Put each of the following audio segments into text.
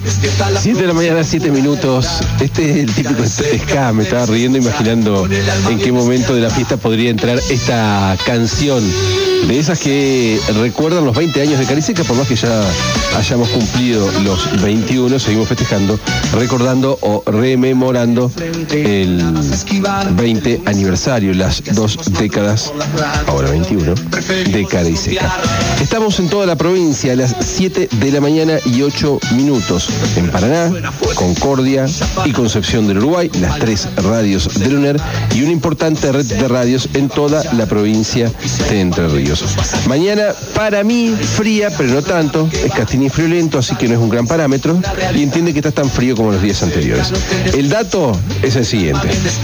7 de la mañana, 7 minutos. Este es el típico ska. Me estaba riendo imaginando en qué momento de la fiesta podría entrar esta canción. De esas que recuerdan los 20 años de Cariseca, por más que ya hayamos cumplido los 21, seguimos festejando, recordando o rememorando el 20 aniversario, las 2 décadas, ahora 21, de Cariseca. Estamos en toda la provincia a las 7 de la mañana y 8 minutos. En Paraná, Concordia y Concepción del Uruguay, las 3 radios del UNER y una importante red de radios en toda la provincia de Entre Ríos. Mañana, para mí, fría, pero no tanto. Es Castini friolento, así que no es un gran parámetro. Y entiende que está tan frío como los días anteriores. El dato es el siguiente.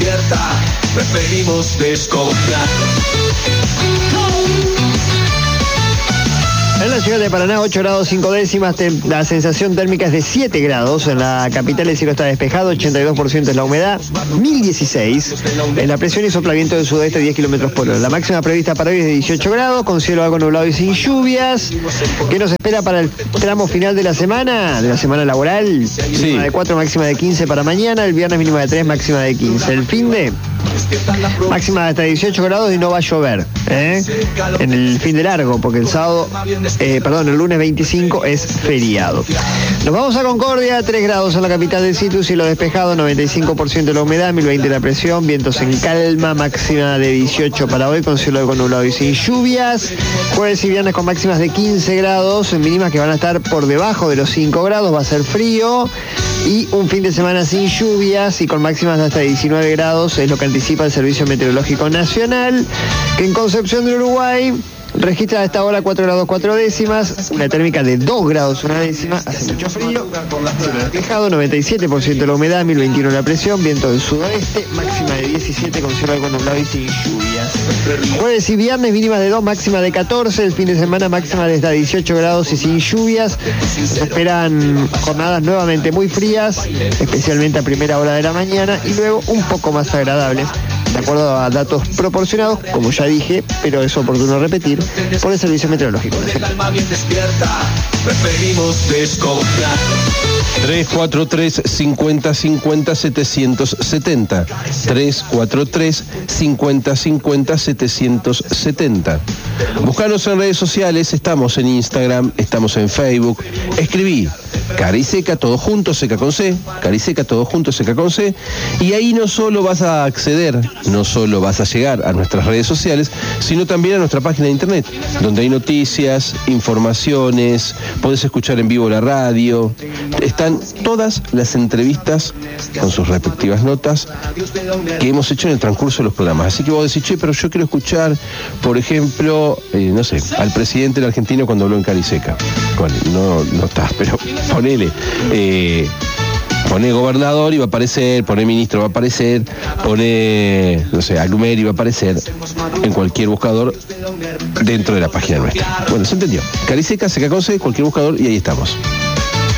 En la ciudad de Paraná, 8 grados 5 décimas, la sensación térmica es de 7 grados. En la capital el cielo está despejado, 82% es la humedad, 1016. En la presión y sopla viento del sudeste 10 kilómetros por hora. La máxima prevista para hoy es de 18 grados, con cielo algo nublado y sin lluvias. ¿Qué nos espera para el tramo final de la semana laboral? Sí. Mínima de 4, máxima de 15 para mañana. El viernes mínima de 3, máxima de 15. El fin de máxima de hasta 18 grados y no va a llover, en el fin de largo, porque el lunes 25 es feriado. Nos vamos a Concordia, 3 grados en la capital del sitio, cielo despejado, 95% de la humedad, 1020 la presión, vientos en calma, máxima de 18 para hoy, con cielo algo nublado y sin lluvias. Jueves y viernes con máximas de 15 grados, mínimas que van a estar por debajo de los 5 grados, va a ser frío. Y un fin de semana sin lluvias y con máximas de hasta 19 grados, es lo que anticipa el Servicio Meteorológico Nacional, que en Concepción del Uruguay registra a esta hora 4 grados 4 décimas, una térmica de 2 grados 1 décima, hace mucho frío, cielo despejado, 97% de la humedad, 1021 la presión, viento del sudoeste, máxima de 17 con cielo algo nublado y sin lluvias. Jueves y viernes mínimas de 2, máxima de 14, el fin de semana máxima de hasta 18 grados y sin lluvias. Se esperan jornadas nuevamente muy frías, especialmente a primera hora de la mañana y luego un poco más agradables, de acuerdo a datos proporcionados, como ya dije, pero es oportuno repetir, por el Servicio Meteorológico Nacional. 343 50 50 770. 343 50 50 770. Buscanos en redes sociales, estamos en Instagram, estamos en Facebook. Escribí Cariseca, todo junto, seca con C, Cariseca, todo junto, seca con C, y ahí no solo vas a acceder, no solo vas a llegar a nuestras redes sociales, sino también a nuestra página de internet, donde hay noticias, informaciones, podés escuchar en vivo la radio, están todas las entrevistas con sus respectivas notas que hemos hecho en el transcurso de los programas. Así que vos decís, che, pero yo quiero escuchar, por ejemplo, no sé, al presidente del argentino cuando habló en Cariseca. Bueno, no está, pero ponele, poné gobernador y va a aparecer, poné ministro va a aparecer, poné, no sé, Agmer y va a aparecer en cualquier buscador dentro de la página nuestra. Bueno, se entendió. Cariseca, seca con C, cualquier buscador y ahí estamos.